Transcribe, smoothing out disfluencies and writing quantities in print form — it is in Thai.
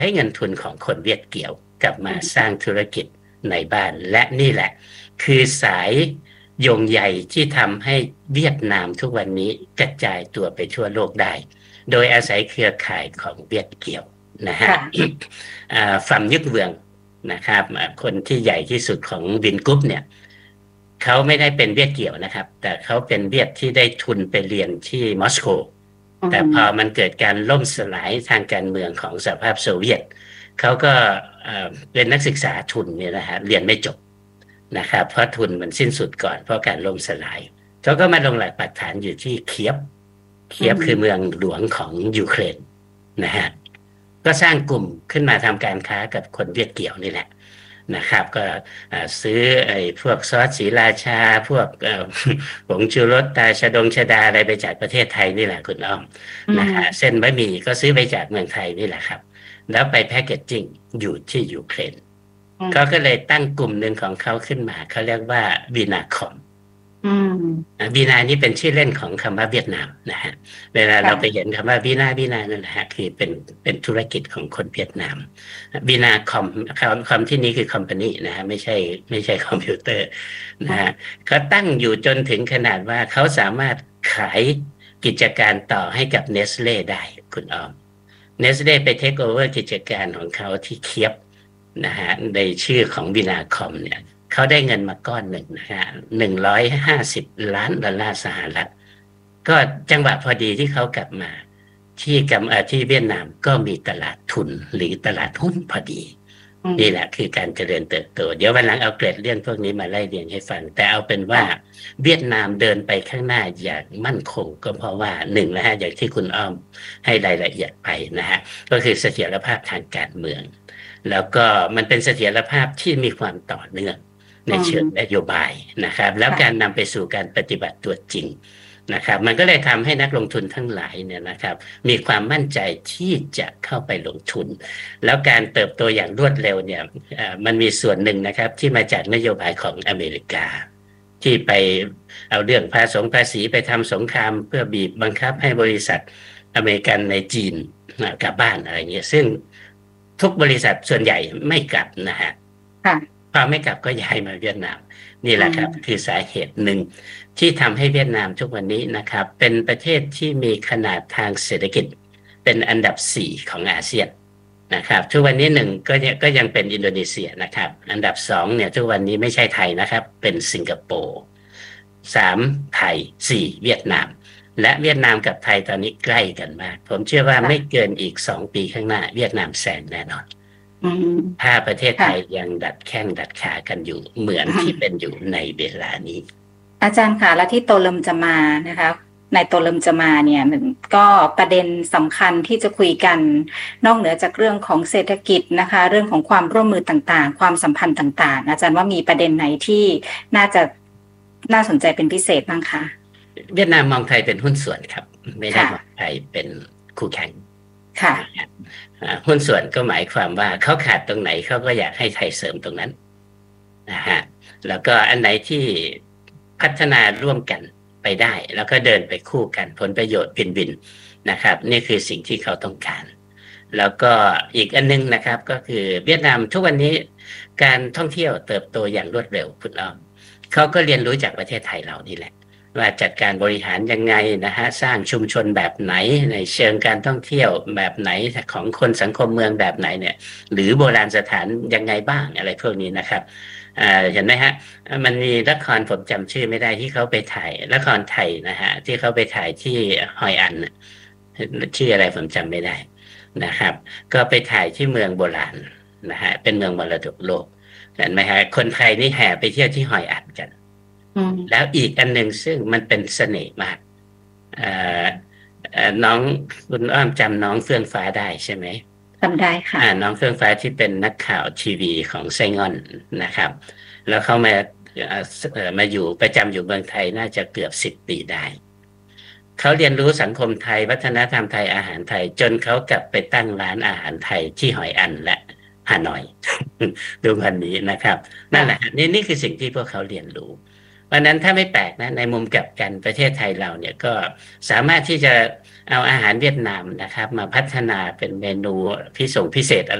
ให้เงินทุนของคนเวียดเกี่ยวกลับมาสร้างธุรกิจในบ้านและนี่แหละคือสายโยงใยที่ทำให้เวียดนามทุกวันนี้กระจายตัวไปทั่วโลกได้โดยอาศัยเครือข่ายของเวียดเกี่ยวนะฮะฟัมยึกเวืองนะครับคนที่ใหญ่ที่สุดของวินกรุ๊ปเนี่ยเขาไม่ได้เป็นเวียดเกี่ยวนะครับแต่เขาเป็นเวียดที่ได้ทุนไปเรียนที่มอสโกแต่พอมันเกิดการล่มสลายทางการเมืองของสหภาพโซเวียตเขาก็เป็นนักศึกษาทุนเนี่ยนะฮะเรียนไม่จบนะครับเพราะทุนมันสิ้นสุดก่อนเพราะการล่มสลายเขาก็มาลงหลักปักฐานอยู่ที่เคียฟคือเมืองหลวงของยูเครนนะฮะก็สร้างกลุ่มขึ้นมาทำการค้ากับคนเวียดเกี่ยวนี่แหละนะครับก็ซื้อไอ้พวกซอสศรีราชาพวกผงชูรสตาชะดาอะไรไปจากประเทศไทยนี่แหละคุณอ้อมนะคะเส้นบะหมี่ก็ซื้อไปจากเมืองไทยนี่แหละครับแล้วไปแพคเกจจิ้งอยู่ที่ยูเครนเขาก็เลยตั้งกลุ่มหนึ่งของเขาขึ้นมาเขาเรียกว่าวีนาคอมวีนานี่เป็นชื่อเล่นของคำว่าเวียดนามนะฮะเวลาเราไปเห็นคำว่าวีนานั่นแหละฮะคือเป็นธุรกิจของคนเวียดนามวีนาคอมที่นี้คือคอมพานีนะฮะไม่ใช่คอมพิวเตอร์นะฮะเขาตั้งอยู่จนถึงขนาดว่าเขาสามารถขายกิจการต่อให้กับเนสเล่ได้คุณอ้อมเนสเล่ไปเทคโอเวอร์กิจการของเขาที่เคียบนะฮะในชื่อของวีนาคอมเนี่ยเขาได้เงินมาก้อนหนึ่งนะฮะ$150 ล้านสหรัฐก็จังหวะพอดีที่เขากลับมาที่เวียดนามก็มีตลาดทุนหรือตลาดหุ้นพอดีนี่แหละคือการเจริญเติบโตเดี๋ยววันหลังเอาเกร็ดเรื่องพวกนี้มาไล่เรียงให้ฟังแต่เอาเป็นว่าเวียดนามเดินไปข้างหน้าอย่างมั่นคงก็เพราะว่าหนึ่งนะฮะอย่างที่คุณอ้อมให้รายละเอียดไปนะฮะก็คือเสถียรภาพทางการเมืองแล้วก็มันเป็นเสถียรภาพที่มีความต่อเนื่องในเชิงนโยบายนะครับแล้วการนำไปสู่การปฏิบัติตัวจริงนะครับมันก็เลยทำให้นักลงทุนทั้งหลายเนี่ยนะครับมีความมั่นใจที่จะเข้าไปลงทุนแล้วการเติบโตอย่างรวดเร็วเนี่ยมันมีส่วนหนึ่งนะครับที่มาจากนโยบายของอเมริกาที่ไปเอาเรื่องภาษีไปทำสงครามเพื่อบีบบังคับให้บริษัทอเมริกันในจีนกลับบ้านอะไรเงี้ยซึ่งทุกบริษัทส่วนใหญ่ไม่กลับนะฮะพอไม่กลับก็ย้ายมาเวียดนามนี่แหละครับคือสาเหตุหนึ่งที่ทำให้เวียดนามทุกวันนี้นะครับเป็นประเทศที่มีขนาดทางเศรษฐกิจเป็นอันดับ4ของอาเซียนนะครับทุกวันนี้1ก็ยังเป็นอินโดนีเซียนะครับอันดับ2เนี่ยทุกวันนี้ไม่ใช่ไทยนะครับเป็นสิงคโปร์3ไทย4เวียดนามและเวียดนามกับไทยตอนนี้ใกล้กันมากผมเชื่อว่าไม่เกินอีก2 ปีข้างหน้าเวียดนามแซงแน่นอนถ้าประเทศไทยยังดัดแข้งดัดขากันอยู่เหมือนที่เป็นอยู่ในเวลานี้อาจารย์ค่ะและที่โตเริ่มจะมานะคะในโตเริ่มจะมาเนี่ยหนึ่งก็ประเด็นสำคัญที่จะคุยกันนอกเหนือจากเรื่องของเศรษฐกิจนะคะเรื่องของความร่วมมือต่างๆความสัมพันธ์ต่างๆอาจารย์ว่ามีประเด็นไหนที่น่าสนใจเป็นพิเศษบ้างคะเวียดนามมองไทยเป็นหุ้นส่วนครับไม่ได้มองไทยเป็นคู่แข่งค่ะหุ้นส่วนก็หมายความว่าเขาขาดตรงไหนเขาก็อยากให้ไทยเสริมตรงนั้นนะฮะแล้วก็อันไหนที่พัฒนาร่วมกันไปได้แล้วก็เดินไปคู่กันผลประโยชน์วินนะครับนี่คือสิ่งที่เขาต้องการแล้วก็อีกอันนึงนะครับก็คือเวียดนามทุกวันนี้การท่องเที่ยวเติบโตอย่างรวดเร็วคุณอ้อมเขาก็เรียนรู้จากประเทศไทยเรานี่แหละว่าจัดการบริหารยังไงนะฮะสร้างชุมชนแบบไหนในเชิงการท่องเที่ยวแบบไหนของคนสังคมเมืองแบบไหนเนี่ยหรือโบราณสถานยังไงบ้างอะไรพวกนี้นะครับเห็นไหมฮะมันมีละครผมจำชื่อไม่ได้ที่เขาไปถ่ายละครไทยนะฮะที่เขาไปถ่ายที่ฮอยอันชื่ออะไรผมจำไม่ได้นะครับก็ไปถ่ายที่เมืองโบราณนะฮะเป็นเมืองมรดกโลกเห็นไหมฮะคนไทยนี่แห่ไปเที่ยวที่ฮอยอันกันแล้วอีกอันหนึ่งซึ่งมันเป็นเสน่ห์มากน้องคุณอ้อมจำน้องเฟื่องฟ้าได้ใช่ไหมจำได้ค่ะน้องเฟื่องฟ้าที่เป็นนักข่าวทีวีของไซงอนนะครับแล้วเขามาอยู่ประจำอยู่เมืองไทยน่าจะเกือบ10 ปีได้เขาเรียนรู้สังคมไทยวัฒนธรรมไทยอาหารไทยจนเขากลับไปตั้งร้านอาหารไทยที่หอยอันและฮานอยดูวันนี้นะครับนั่นแหละนี่คือสิ่งที่พวกเขาเรียนรู้เพราะนั้นถ้าไม่แปลกนะในมุมกลับกันประเทศไทยเราเนี่ยก็สามารถที่จะเอาอาหารเวียดนามนะครับมาพัฒนาเป็นเมนูพิเศษอะไร